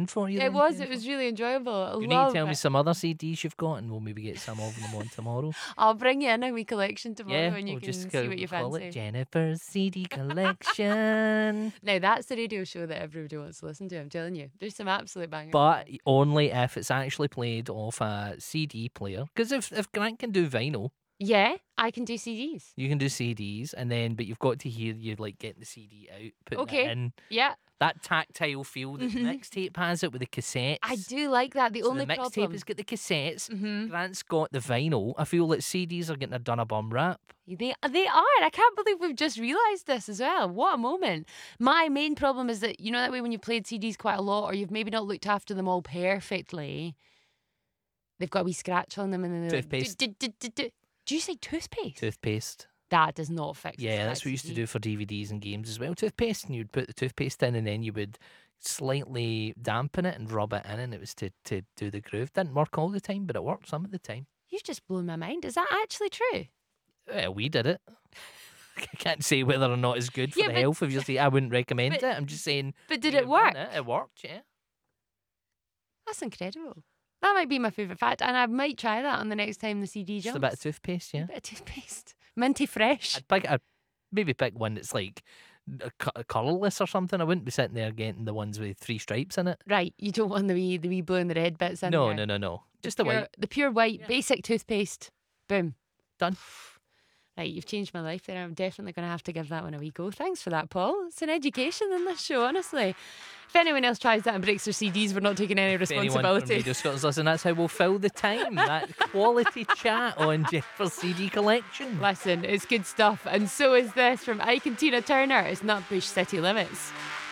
in for you. It then, was. It Jennifer? was really enjoyable. I You need love to tell me it. some other CDs you've got, and we'll maybe get some of them on tomorrow. I'll bring you in a wee collection tomorrow, Yeah, and you we'll can just see what you call fancy. it Jennifer's CD collection. Now that's the radio show that everybody wants to listen to. I'm telling you, there's some absolute bangers. But only if it's actually played off a CD player. Because if Grant can do vinyl, yeah, I can do CDs. you can do CDs, but you've got to hear you like getting the CD out, putting Okay. it in. Yeah, That tactile feel that the mixtape has it with the cassettes. I do like that. The So only the mixtape problem. has got the cassettes. Mhm. Grant's got the vinyl. I feel like CDs are getting done a bum rap. They are. I can't believe we've just realised this as well. What a moment. My main problem is that, you know, that way when you played CDs quite a lot, or you've maybe not looked after them all perfectly, they've got a wee scratch on them and then they're Toothpaste. like, do you say toothpaste? Toothpaste. That does not fix the Yeah, that's what we used to CD. do for DVDs and games as well. Toothpaste, and you'd put the toothpaste in, and then you would slightly dampen it and rub it in, and it was to do the groove. Didn't work all the time, but it worked some of the time. You've just blown my mind. Is that actually true? We did it. I can't say whether or not it's good for Yeah, the but- health. Obviously, I wouldn't recommend but- it. I'm just saying. But did we've it work? done It worked, yeah. That's incredible. That might be my favourite fact, and I might try that on the next time the CD Just jumps. a bit of toothpaste, yeah. A bit of toothpaste. Minty fresh. I'd maybe pick one that's like colourless or something. I wouldn't be sitting there getting the ones with 3 stripes in it. Right, you don't want the wee blue and the red bits in No, there. no. Just the white. The pure white, basic toothpaste. Boom. Done. Right, you've changed my life there. I'm definitely going to have to give that one a wee go. Thanks for that, Paul. It's an education in this show, honestly. If anyone else tries that and breaks their CDs, we're not taking any Anyone from responsibility. Radio Scotland's listen, that's how we'll fill the time. That quality chat on Jennifer's CD collection. Listen, it's good stuff. And so is this from Ike and Tina Turner. It's Nutbush City Limits.